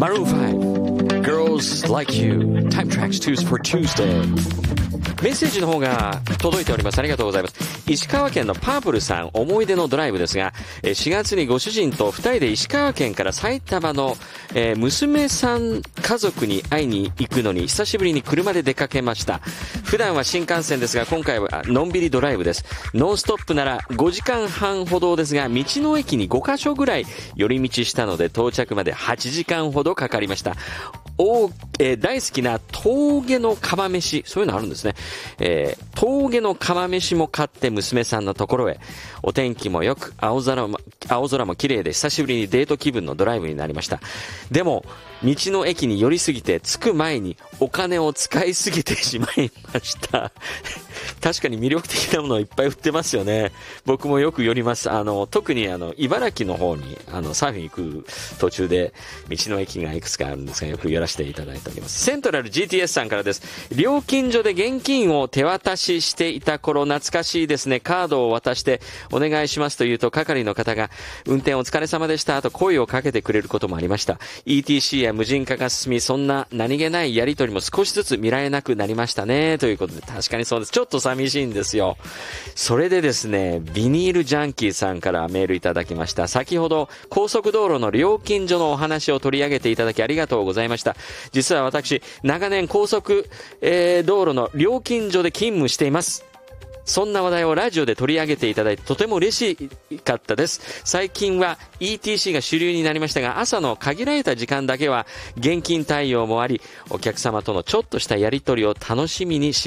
Maroon 5 Girls Like You Time Tracks Tunes for Tuesday。メッセージの方が届いております。ありがとうございます。石川県のパープルさん、思い出のドライブですが、4月にご主人と2人で石川県から埼玉の、娘さん家族に会いに行くのに久しぶりに車で出かけました。普段は新幹線ですが、今回はのんびりドライブです。ノンストップなら5時間半ほどですが、道の駅に5カ所ぐらい寄り道したので到着まで8時間ほどかかりました。大好きな峠の釜飯、そういうのあるんですね。峠の釜飯も買って娘さんのところへ。お天気も良く、青空も綺麗で久しぶりにデート気分のドライブになりました。でも道の駅に寄りすぎて着く前にお金を使いすぎてしまいました確かに魅力的なものをいっぱい売ってますよね。僕もよく寄ります。特に茨城の方にサーフィン行く途中で道の駅がいくつかあるんですが、よく寄らせていただいております。セントラル GTS さんからです。料金所で現金を手渡ししていた頃、懐かしいですね。カードを渡してお願いしますと言うと、係の方が運転お疲れ様でしたと声をかけてくれることもありました。 ETC や無人化が進み、そんな何気ないやり取りも少しずつ見られなくなりましたね、ということで、確かにそうです。ちょっと寂しいんですよ。それでですね、ビニールジャンキーさんからメールいただきました。先ほど高速道路の料金所のお話を取り上げていただきありがとうございました。実は私、長年高速、道路の料金所で勤務しています。そんな話題をラジオで取り上げていただいてとても嬉しかったです。最近は ETC が主流になりましたが、朝の限られた時間だけは現金対応もあり、お客様とのちょっとしたやり取りを楽しみにし